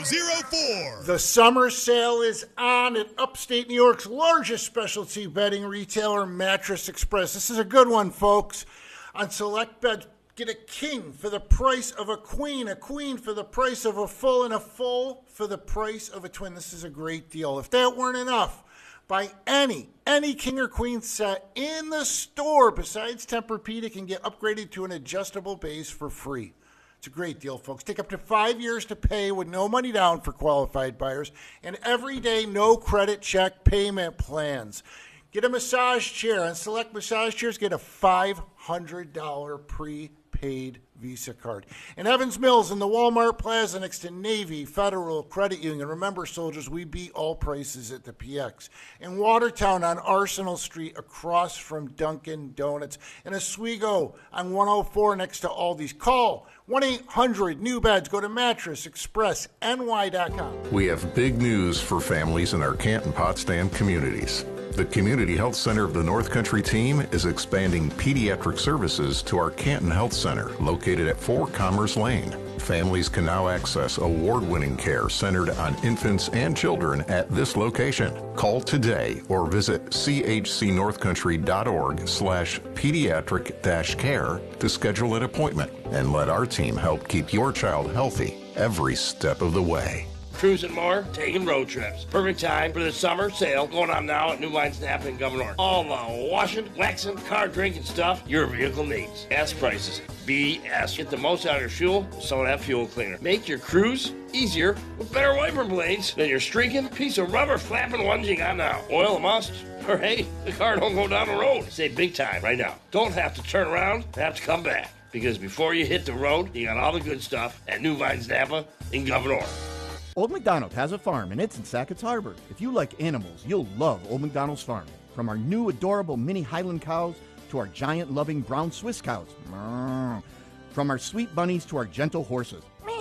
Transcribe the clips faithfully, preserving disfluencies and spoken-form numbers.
zero four. The summer sale is on at upstate New York's largest specialty bedding retailer, Mattress Express. This is a good one, folks. On select beds, get a king for the price of a queen, a queen for the price of a full, and a full for the price of a twin. This is a great deal. If that weren't enough, buy any, any king or queen set in the store besides Tempur-Pedic and get upgraded to an adjustable base for free. It's a great deal, folks. Take up to five years to pay with no money down for qualified buyers and everyday no credit check payment plans. Get a massage chair. On select massage chairs, get a five hundred dollars prepaid Visa card. In Evans Mills, in the Walmart Plaza next to Navy Federal Credit Union. Remember, soldiers, we beat all prices at the P X. In Watertown on Arsenal Street across from Dunkin' Donuts. In Oswego on one oh four next to Aldi's. Call one eight hundred new beds. Go to mattress express N Y dot com. We have big news for families in our Canton Potsdam communities. The Community Health Center of the North Country team is expanding pediatric services to our Canton Health Center, located at four Commerce Lane. Families can now access award-winning care centered on infants and children at this location. Call today or visit chcnorthcountry.org slash pediatric dash care to schedule an appointment and let our team help keep your child healthy every step of the way. Cruising more, taking road trips. Perfect time for the summer sale going on now at New Lines Napa and Governor. All the washing, waxing, car drinking stuff your vehicle needs. S prices. B S. Get the most out of your fuel, some of that fuel cleaner. Make your cruise easier with better wiper blades than your streaking piece of rubber flapping ones you got now. Oil a must. Or hey, the car don't go down the road. Save big time right now. Don't have to turn around, have to come back. Because before you hit the road, you got all the good stuff at New Lines Napa and Governor. Old MacDonald has a farm, and it's in Sackett's Harbor. If you like animals, you'll love Old MacDonald's farm. From our new adorable mini Highland cows to our giant loving brown Swiss cows. From our sweet bunnies to our gentle horses.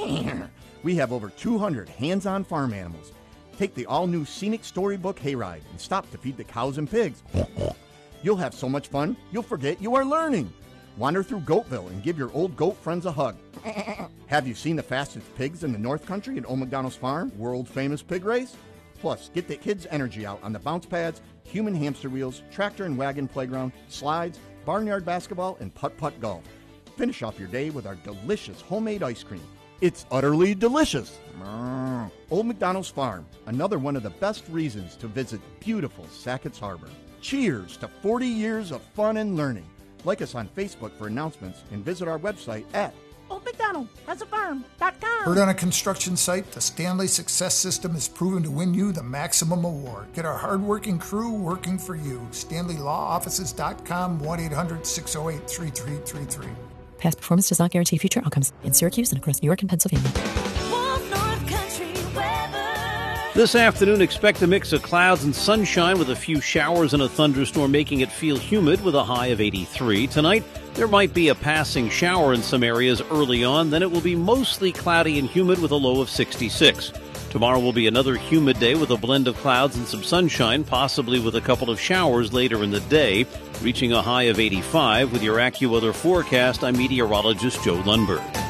We have over two hundred hands-on farm animals. Take the all-new scenic storybook hayride and stop to feed the cows and pigs. You'll have so much fun, you'll forget you are learning. Wander through Goatville and give your old goat friends a hug. Have you seen the fastest pigs in the North Country at Old MacDonald's Farm, world-famous pig race? Plus, get the kids' energy out on the bounce pads, human hamster wheels, tractor and wagon playground, slides, barnyard basketball, and putt-putt golf. Finish off your day with our delicious homemade ice cream. It's utterly delicious. Old MacDonald's Farm, another one of the best reasons to visit beautiful Sackett's Harbor. Cheers to forty years of fun and learning. Like us on Facebook for announcements and visit our website at Old MacDonald has a farm dot com. Heard on a construction site, the Stanley Success System is proven to win you the maximum award. Get our hardworking crew working for you. Stanley Law Offices dot com, one eight hundred six oh eight three three three three. Past performance does not guarantee future outcomes. In Syracuse and across New York and Pennsylvania. This afternoon, expect a mix of clouds and sunshine with a few showers and a thunderstorm, making it feel humid with a high of eighty-three. Tonight, there might be a passing shower in some areas early on. Then it will be mostly cloudy and humid with a low of sixty-six. Tomorrow will be another humid day with a blend of clouds and some sunshine, possibly with a couple of showers later in the day, reaching a high of eighty-five. With your AccuWeather forecast, I'm meteorologist Joe Lundberg.